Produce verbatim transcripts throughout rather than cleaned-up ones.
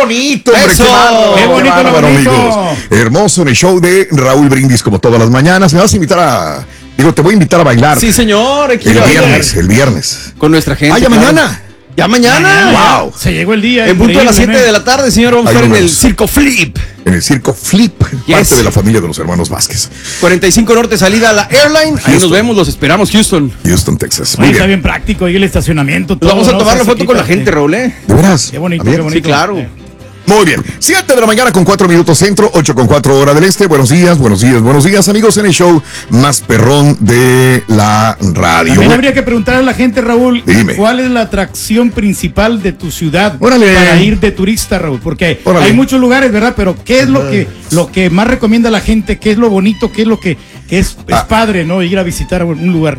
bonito, hombre! ¡Eso! ¡Qué bárbaro, ¡Qué bonito, qué bárbaro, bonito! amigos! Hermoso en el show de Raúl Brindis, como todas las mañanas. Me vas a invitar a... Digo, te voy a invitar a bailar. Sí, señor. El viernes, el viernes. Con nuestra gente. ¡Ah, ya claro. mañana! ¡Ya mañana! ¡Wow! Se llegó el día. En punto a las siete de la tarde, señor, vamos a Ahí estar en nos el vemos. Circo Flip. En el Circo Flip, Yes. parte de la familia de los hermanos Vázquez. cuarenta y cinco Norte, salida a la Airline. Ahí Houston. nos vemos, los esperamos, Houston. Houston, Texas. Oye, Muy está bien. bien práctico ahí el estacionamiento. Nos Todo, vamos a ¿no? tomar la Se foto con la quita, gente, sí. Raúl, ¿eh? ¿De veras? Qué bonito, ¿También? qué bonito. Sí, claro. Eh. Muy bien, siete de la mañana con cuatro minutos centro, ocho con cuatro hora del este. Buenos días, buenos días, buenos días, amigos, en el show más perrón de la radio. También habría que preguntar a la gente, Raúl, Dime. ¿cuál es la atracción principal de tu ciudad Órale. para ir de turista, Raúl? Porque Órale. hay muchos lugares, ¿verdad? Pero ¿qué es lo que lo que más recomienda la gente? ¿Qué es lo bonito? ¿Qué es lo que, que es, es Ah. padre, ¿no? Ir a visitar un lugar.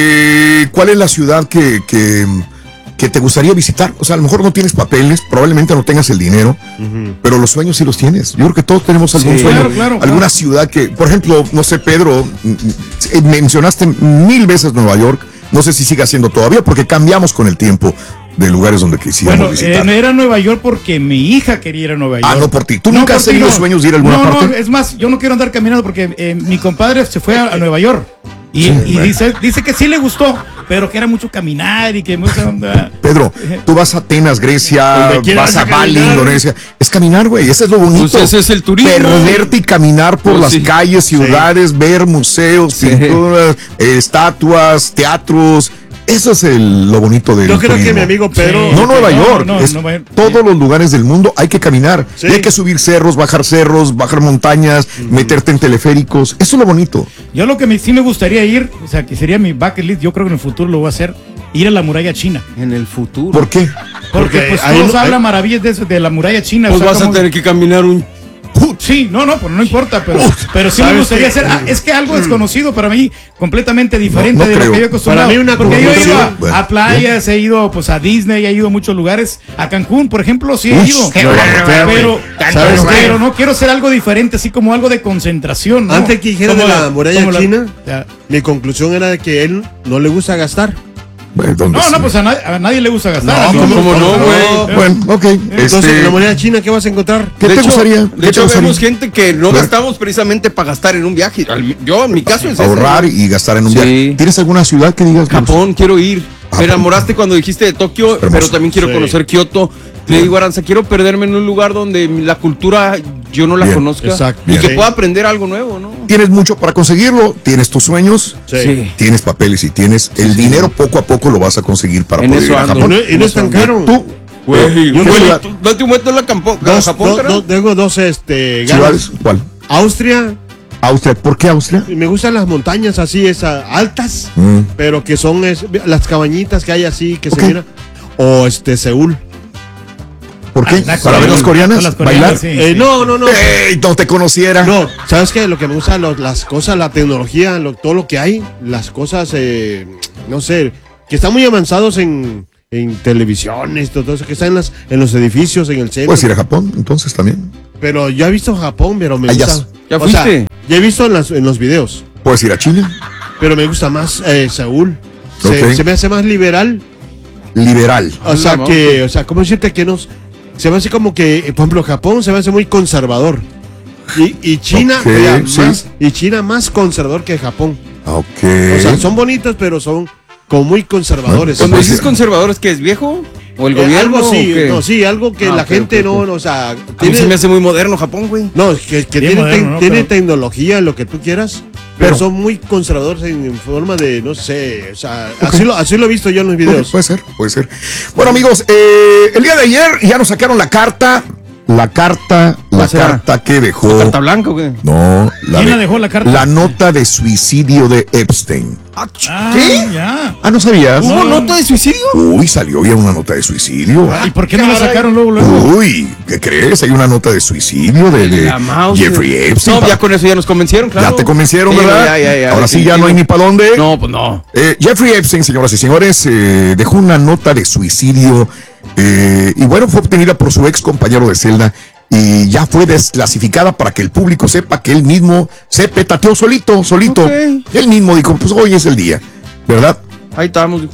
Eh, ¿Cuál es la ciudad que, que, que te gustaría visitar? O sea, a lo mejor no tienes papeles, probablemente no tengas el dinero, pero los sueños sí los tienes. Yo creo que todos tenemos algún Sí. sueño. Claro, claro, alguna claro. ciudad que, por ejemplo, no sé, Pedro, mm, eh, mencionaste mil veces Nueva York. No sé si sigue siendo todavía, porque cambiamos con el tiempo de lugares donde quisiéramos Bueno, visitar. eh, era Nueva York porque mi hija quería ir a Nueva York. Ah, no por ti. ¿Tú nunca por has ti, tenido no. sueños de ir a alguna no, parte? No, es más, yo no quiero andar caminando porque eh, mi compadre se fue a, a Nueva York. Y, Sí, y bueno. dice, dice que sí le gustó, pero que era mucho caminar y que mucha onda. Pedro, tú vas a Atenas, Grecia, Donde quieras vas a a Bali, caminar. Indonesia. Es caminar, güey. Ese es lo bonito. Pues ese es el turismo. Perderte y caminar por Pues las sí. calles, ciudades, ver museos, Sí. pinturas, eh, estatuas, teatros. Eso es el, lo bonito del Yo creo turismo. que mi amigo Pedro. Sí. No Nueva No, York, no, es Nueva York. todos los lugares del mundo hay que caminar. Sí. Y hay que subir cerros, bajar cerros, bajar montañas, meterte en teleféricos. Eso es lo bonito. Yo lo que me, sí me gustaría ir, o sea, que sería mi bucket list, yo creo que en el futuro lo voy a hacer, ir a la muralla china. En el futuro. ¿Por qué? Porque, Porque pues ahí todos no- hablan ahí- maravillas de, eso, de la muralla china. Pues o sea, vas a como- tener que caminar un... Sí, no, no, pues no importa, pero, pero sí me ¿Sabes gustaría qué? hacer. ah, es que algo desconocido para mí, completamente diferente No, no de creo. lo que yo he acostumbrado. Para mí una Porque yo he ido a, conclusión, bueno, a playas, he ido pues a Disney, he ido a muchos lugares, a Cancún, por ejemplo, sí he Uy, ido. qué bárbaro, Pero, ¿Sabes qué? pero no quiero hacer algo diferente, así como algo de concentración, ¿no? Antes que dijera de Como la muralla como la- china, ya. mi conclusión era de que él no le gusta gastar. Bueno, ¿dónde No, sí? no, pues a, nadie- a nadie le gusta gastar. No, a mí ¿cómo- cómo no, güey? Bueno, ok. Entonces, este, en la moneda china, ¿qué vas a encontrar? ¿Qué De te hecho- gustaría? De ¿Qué hecho, te gustaría? vemos gente que no Ver. gastamos precisamente para gastar en un viaje. Al- Yo, en mi caso, es ese, Ahorrar güey. y gastar en un Sí. viaje. ¿Tienes alguna ciudad que digas? Japón, quiero ir. Ah, Me enamoraste cuando dijiste de Tokio, hermoso. pero también quiero Sí. conocer Kioto. Le digo, Aranza, quiero perderme en un lugar donde la cultura yo no la Bien. conozca. Exacto. Y Bien. que Sí. pueda aprender algo nuevo, ¿no? Tienes mucho para conseguirlo, tienes tus sueños, Sí. tienes papeles y tienes el dinero, poco a poco lo vas a conseguir para En poder eso ir a ando. Y Japón. no, y no es tan caro. Tú, Güey, Yo güey, ciudad- tú- date un vuelto en la campo- a Dos, Japón, do- cara. do- tengo dos este, ciudades, ganas. ¿cuál? Austria, Austria. ¿Por qué Austria? me gustan las montañas así, es, ah, altas, Mm. pero que son es- las cabañitas que hay así, que Ok. se mira. O este, Seúl. ¿Por qué? Ah, la ¿Para ver las coreana, coreanas? las coreanas, ¿Bailar? sí, Eh, sí. no, no, no. ¡Ey! No te conociera. No, ¿sabes qué? Lo que me gusta, lo- las cosas, la tecnología, lo- todo lo que hay, las cosas, eh, no sé, que están muy avanzados en, en televisiones, todo eso, que están en, las, en los edificios, en el centro. Puedes ir a Japón, entonces también. Pero yo he visto Japón, pero me Ah, ya. gusta. ¿Ya o sea, fuiste? ya he visto en, las- en los videos, Puedes ir a China. pero me gusta más eh, Seúl. Se, Ok. se me hace más liberal. Liberal. O sea, Hola, que, o sea, ¿cómo decirte que nos... Se me hace como que, eh, por ejemplo, Japón se me hace muy conservador. Y, y China, Ok, vea, sí. más, y China más conservador que Japón. Ok. O sea, son bonitos, pero son como muy conservadores. Cuando Pues dices sí. conservadores, ¿qué es viejo? ¿O el Eh, gobierno? algo sí, o qué? no, sí, algo que Ah, la ok, gente ok, no, ok. no, o sea, A mí tiene, se me hace muy moderno Japón, güey. no, que, que Bien tiene, moderno, te- ¿no? tiene Pero- tecnología, lo que tú quieras, pero, Pero- son muy conservadores en, en forma de, no sé, o sea, así, lo, así lo he visto yo en los videos. Ok, puede ser, puede ser. Bueno, amigos, eh, el día de ayer ya nos sacaron la carta. La carta, la ¿Cuál será? carta que dejó. ¿Carta blanca o qué? No, ¿Quién la dejó la carta? La nota de suicidio de Epstein. Ah, ¿Qué? ya. Ah, ¿no sabías? ¿Hubo nota de suicidio? Uy, salió ya una nota de suicidio. ¿Y por qué no la sacaron luego, luego? Uy, ¿qué crees? Hay una nota de suicidio de, de La mouse. Jeffrey Epstein. No, ya con eso ya nos convencieron, claro. Ya te convencieron, Sí, ¿verdad? ya, ya, ya, Ahora sí ya definitivo. no hay ni para dónde. No, pues no. Eh, Jeffrey Epstein, señoras y señores, eh, dejó una nota de suicidio eh, y bueno, fue obtenida por su ex compañero de celda y ya fue desclasificada para que el público sepa que él mismo se petateó solito, solito. Ok. Él mismo dijo, pues hoy es el día, ¿verdad? Ahí estamos, dijo.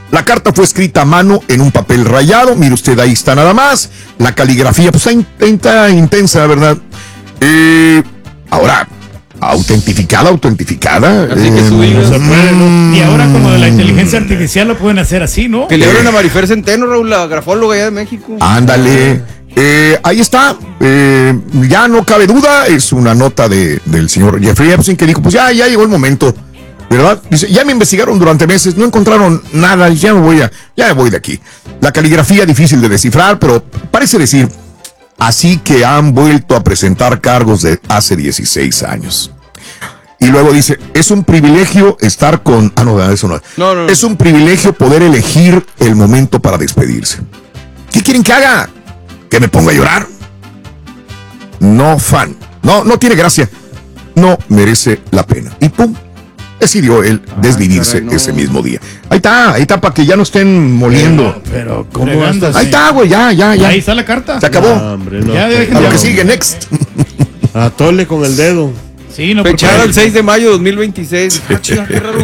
La carta fue escrita a mano en un papel rayado. Mire usted, ahí está nada más. La caligrafía, pues está intensa, ¿verdad? Eh, ahora, autentificada, autentificada. Así que eh, su hija. No se puede, ¿no? Y ahora como de la inteligencia artificial lo pueden hacer así, ¿no? Que le abren a Marifer Centeno, Raúl, la grafóloga allá de México. Ándale. Eh, ahí está. Eh, ya no cabe duda. Es una nota de, del señor Jeffrey Epstein que dijo, pues ya, ya llegó el momento. ¿Verdad? Dice, ya me investigaron durante meses, no encontraron nada, ya me voy a, ya me voy de aquí. La caligrafía difícil de descifrar, pero parece decir, así que han vuelto a presentar cargos de hace dieciséis años. Y luego dice, es un privilegio estar con... Ah, no, eso no. No, no, no. Es un privilegio poder elegir el momento para despedirse. ¿Qué quieren que haga? ¿Que me ponga a llorar? No, fan. No, no tiene gracia. No merece la pena. Y pum. Decidió él desvivirse caray, no. ese mismo día. Ahí está, ahí está, para que ya no estén moliendo. Pero, ¿Cómo fregando, andas? Ahí sí. está, güey, ya, ya, ya. Ahí está la carta. Se acabó. No, hombre, no. Ya, dejen A de- lo que no. sigue, next. Atole con el dedo. Sí, no, Fechada porque- el seis de mayo de dos mil veintiséis. Ah, chinga, qué raro.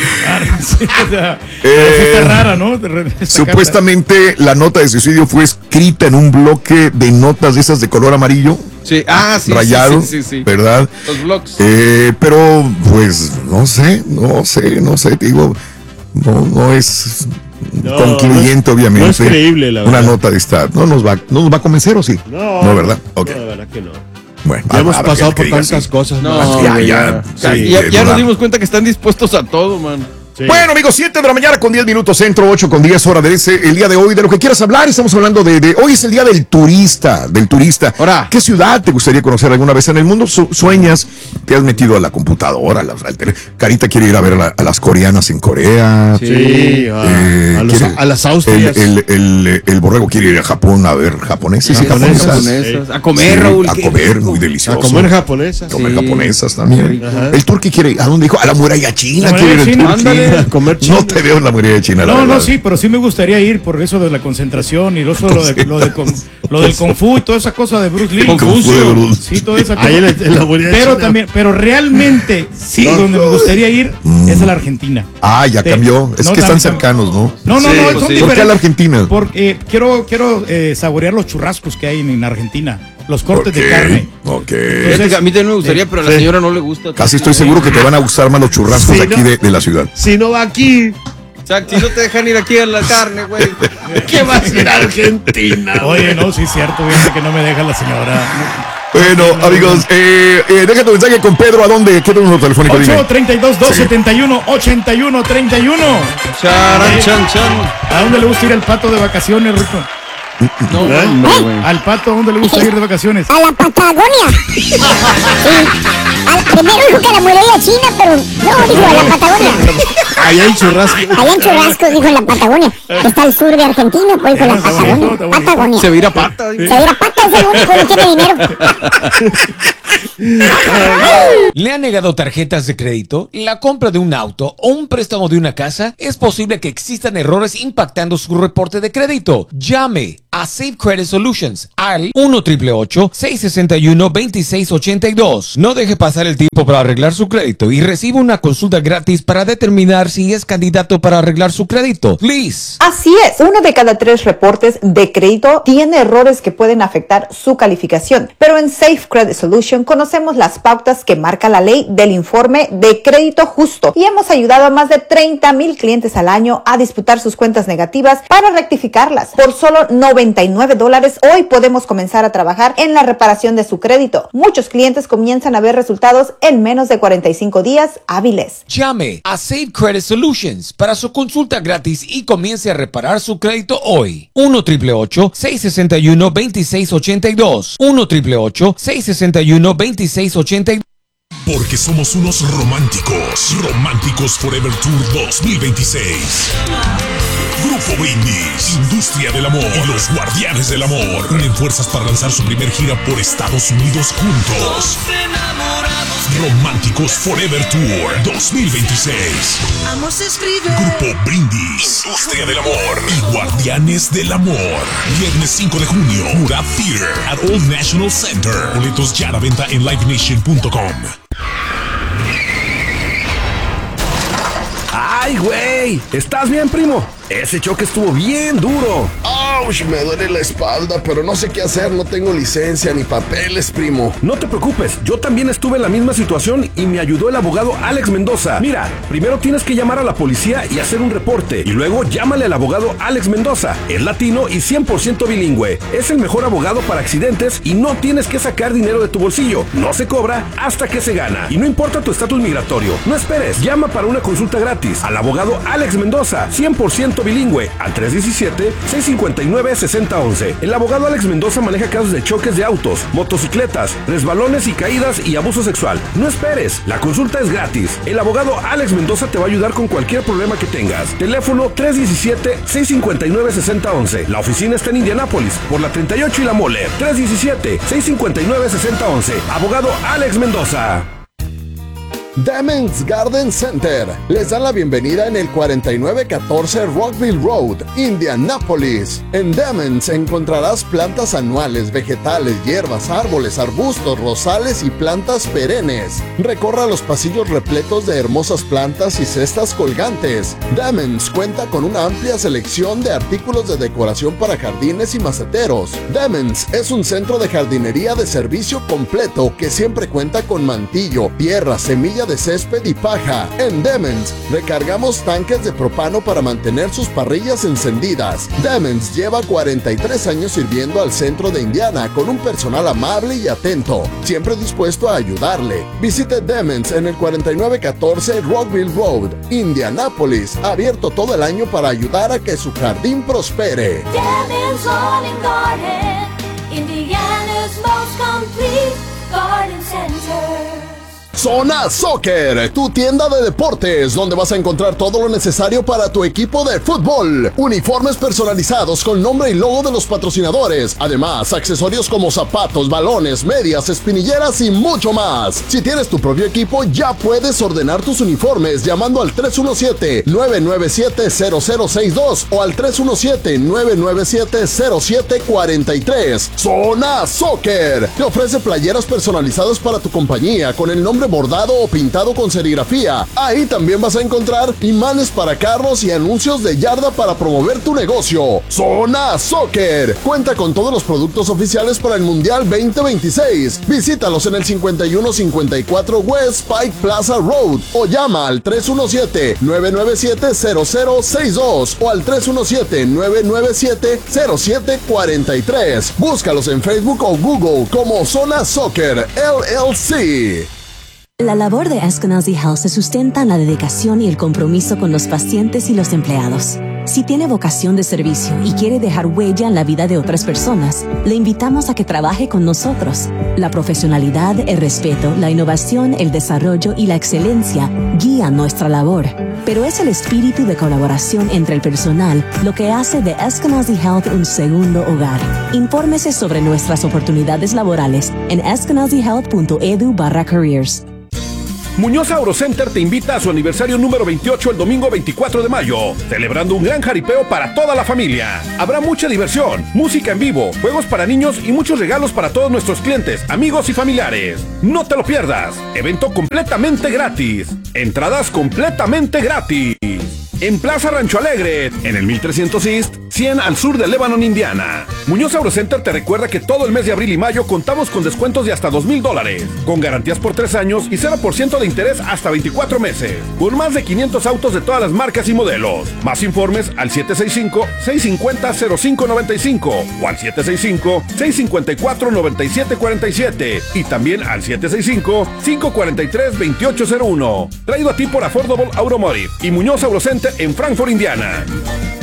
Sí, o sea, Eh, sí está rara, ¿no? Esta carta. Supuestamente la nota de suicidio fue escrita en un bloque de notas de esas de color amarillo, Sí, ah, sí. rayado, Sí, sí, sí, sí. ¿verdad? Los blogs. Eh, pero, pues, no sé, no sé, no sé, te digo, no, no es No, concluyente, no es- obviamente. no es creíble, la Una verdad. nota de esta, no nos va, no nos va a convencer, ¿o sí? No, No, ¿verdad? Ok. No, de verdad que no. Bueno, Ya hemos habrá pasado gente por que diga tantas sí. cosas. No, ¿no? ya, güey, ya, ya, sí, ya, de ya nos verdad. dimos cuenta que están dispuestos a todo, man. Sí. Bueno, amigos, siete de la mañana con diez minutos centro, ocho con diez hora de ese, el día de hoy, de lo que quieras hablar, estamos hablando de, de hoy es el día del turista, del turista. Ahora. ¿Qué ciudad te gustaría conocer alguna vez en el mundo? Su- ¿Sueñas? ¿Te has metido a la computadora? a la- al tele- Carita quiere ir a ver a, la- a las coreanas en Corea. Sí. Sí, a, Eh, a los- quiere- a las Austrias. El, el, el, el borrego quiere ir a Japón a ver japoneses y Japonesas. japonesas. Japonesas. A comer, Sí, Raúl. a qué comer, rico. muy a delicioso. comer japonesas. Comer Sí. japonesas también. Rico. Ajá. El turqui quiere, ¿a dónde dijo? A la muralla china. La quiere ir muralla el china, turqui. ándale. A comer chino. No te veo en la muralla china, la No, no, verdad. sí, pero sí me gustaría ir por eso de la concentración y eso, lo, de, lo, de con- lo del Kung Fu y toda esa cosa de Bruce Lee. Confucio. Sí, toda esa cosa. Ahí en, la- en la muralla Pero china. también, pero realmente, sí, No. donde me gustaría ir es a la Argentina. Ah, ya Te- cambió. Es no, que están tam- tam- cercanos, ¿no? No, no, Sí, no, pues son sí. ¿Por diferentes. qué a la Argentina? Porque quiero, quiero eh, saborear los churrascos que hay en, en Argentina, los cortes Ok, de carne. ok. Fíjate que a mí también me gustaría, pero a la Sí. señora no le gusta. Casi estoy seguro que te van a gustar más los churrascos Sí, de aquí ¿no? de, de la ciudad. Si no va aquí, O sea, si no te dejan ir aquí a la carne, güey. ¿qué va a ser Argentina? Oye, no, sí es cierto, fíjate que no me deja la señora. Bueno, amigos, eh, eh, deja tu mensaje con Pedro. ¿A dónde? ¿Qué número telefónico? Dime. ocho treinta y dos, dos setenta y uno, ochenta y uno treinta y uno. Charan, chan, chan. ¿A dónde le gusta ir al pato de vacaciones, Rito? No, hombre, güey. Al pato, ¿a dónde le gusta ir de vacaciones? A la Patagonia. Sí. Al- primero dijo que a la muralla china, pero no, dijo a la Patagonia. Allá hay churrasco. Allá en Churrasco, dijo en la Patagonia. Está al sur de Argentina, pues dijo la Está bonito, Patagonia. está bonito. Patagonia. Se vira pata. Se dirá pata, es el único que tiene dinero. ¿Le han negado tarjetas de crédito? ¿La compra de un auto o un préstamo de una casa? Es posible que existan errores impactando su reporte de crédito. Llame a Safe Credit Solutions al uno ocho ocho seis seis uno dos seis ocho dos. No deje pasar el tiempo para arreglar su crédito y reciba una consulta gratis para determinar si es candidato para arreglar su crédito. Please. Así es, uno de cada tres reportes de crédito tiene errores que pueden afectar su calificación. Pero en Safe Credit Solution conocemos las pautas que marca la ley del informe de crédito justo y hemos ayudado a más de treinta mil clientes al año a disputar sus cuentas negativas para rectificarlas. Por solo noventa y nueve dólares, hoy podemos comenzar a trabajar en la reparación de su crédito. Muchos clientes comienzan a ver resultados en menos de cuarenta y cinco días hábiles. Llame a Safe Credit Solutions para su consulta gratis y comience a reparar su crédito hoy. uno ocho ocho seis seis uno dos seis ocho dos. uno ocho ocho seis seis uno dos seis ocho dos. Porque somos unos románticos. Románticos Forever Tour dos mil veintiséis. Grupo Brindis, Industria del Amor y los Guardianes del Amor unen fuerzas para lanzar su primer gira por Estados Unidos juntos. Románticos Forever Tour dos mil veintiséis. Grupo Brindis, Industria del Amor y Guardianes del Amor. Viernes cinco de junio, Murat Theater at Old National Center. Boletos ya a la venta en live nation punto com. Ay, ¡Ay, güey! ¿Estás bien, primo? Ese choque estuvo bien duro. ¡Auch! Me duele la espalda, pero no sé qué hacer. No tengo licencia ni papeles, primo. No te preocupes, yo también estuve en la misma situación y me ayudó el abogado Alex Mendoza. Mira, primero tienes que llamar a la policía y hacer un reporte. Y luego llámale al abogado Alex Mendoza. Es latino y cien por ciento bilingüe. Es el mejor abogado para accidentes y no tienes que sacar dinero de tu bolsillo. No se cobra hasta que se gana. Y no importa tu estatus migratorio. No esperes, llama para una consulta gratis al abogado Alex Mendoza, cien por ciento bilingüe, al tres uno siete, seis cinco nueve, seis cero uno uno. El abogado Alex Mendoza maneja casos de choques de autos, motocicletas, resbalones y caídas y abuso sexual. No esperes, la consulta es gratis. El abogado Alex Mendoza te va a ayudar con cualquier problema que tengas. Teléfono tres uno siete, seis cinco nueve, seis cero uno uno. La oficina está en Indianápolis, por la treinta y ocho y la Moller. tres uno siete, seis cinco nueve, seis cero uno uno. Abogado Alex Mendoza. Demens Garden Center les da la bienvenida en el cuarenta y nueve catorce Rockville Road, Indianapolis. En Demens encontrarás plantas anuales, vegetales, hierbas, árboles, arbustos, rosales y plantas perennes. Recorra los pasillos repletos de hermosas plantas y cestas colgantes. Demens cuenta con una amplia selección de artículos de decoración para jardines y maceteros. Demens es un centro de jardinería de servicio completo que siempre cuenta con mantillo, tierra, semilla de césped y paja. En Demens recargamos tanques de propano para mantener sus parrillas encendidas. Demens lleva cuarenta y tres años sirviendo al centro de Indiana con un personal amable y atento, siempre dispuesto a ayudarle. Visite Demens en el cuarenta y nueve catorce Rockville Road, Indianapolis, abierto todo el año para ayudar a que su jardín prospere. Demens Lawn and Garden, Indiana's most complete garden center. Zona Soccer, tu tienda de deportes, donde vas a encontrar todo lo necesario para tu equipo de fútbol. Uniformes personalizados con nombre y logo de los patrocinadores. Además, accesorios como zapatos, balones, medias, espinilleras y mucho más. Si tienes tu propio equipo, ya puedes ordenar tus uniformes llamando al tres uno siete, nueve nueve siete, cero cero seis dos o al tres uno siete, nueve nueve siete, cero siete cuatro tres. Zona Soccer te ofrece playeras personalizadas para tu compañía con el nombre bordado o pintado con serigrafía. Ahí también vas a encontrar imanes para carros y anuncios de yarda para promover tu negocio. Zona Soccer cuenta con todos los productos oficiales para el Mundial veinte veintiséis. Visítalos en el cincuenta y uno cincuenta y cuatro West Pike Plaza Road o llama al tres uno siete, nueve nueve siete, cero cero seis dos o al tres uno siete, nueve nueve siete, cero siete cuatro tres. Búscalos en Facebook o Google como Zona Soccer L L C. La labor de Eskenazi Health se sustenta en la dedicación y el compromiso con los pacientes y los empleados. Si tiene vocación de servicio y quiere dejar huella en la vida de otras personas, le invitamos a que trabaje con nosotros. La profesionalidad, el respeto, la innovación, el desarrollo y la excelencia guían nuestra labor. Pero es el espíritu de colaboración entre el personal lo que hace de Eskenazi Health un segundo hogar. Infórmese sobre nuestras oportunidades laborales en eskenazi health punto edu barra careers. Muñoz AutoCenter te invita a su aniversario número veintiocho el domingo veinticuatro de mayo, celebrando un gran jaripeo para toda la familia. Habrá mucha diversión, música en vivo, juegos para niños y muchos regalos para todos nuestros clientes, amigos y familiares. No te lo pierdas, evento completamente gratis, entradas completamente gratis. En Plaza Rancho Alegre, en el mil trescientos East, cien al sur de Lebanon, Indiana. Muñoz AutoCenter te recuerda que todo el mes de abril y mayo contamos con descuentos de hasta dos mil dólares, con garantías por tres años y cero por ciento de interés hasta veinticuatro meses, con más de quinientos autos de todas las marcas y modelos. Más informes al siete seis cinco, seis cinco cero, cero cinco nueve cinco o al siete seis cinco, seis cinco cuatro, nueve siete cuatro siete y también al siete seis cinco, cinco cuatro tres, dos ocho cero uno. Traído a ti por Affordable Automotive y Muñoz AutoCenter en Frankfort, Indiana.